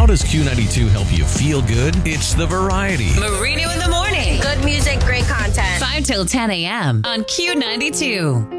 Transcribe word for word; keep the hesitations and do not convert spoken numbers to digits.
does Q ninety-two help you feel good? It's the variety. Marino in the morning. Good music, great content. five till ten a.m. on Q ninety-two.